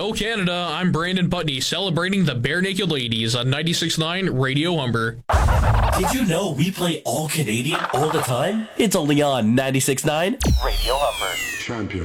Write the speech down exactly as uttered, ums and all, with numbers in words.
Hello, Canada. I'm Brandon Putney, celebrating the Bare Naked Ladies on ninety-six point nine Radio Humber. Did you know we play all Canadian all the time? It's only on ninety-six point nine Radio Humber. Champion.